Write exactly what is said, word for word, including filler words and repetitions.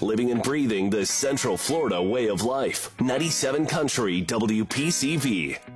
living and breathing the Central Florida way of life. ninety-seven Country W P C V.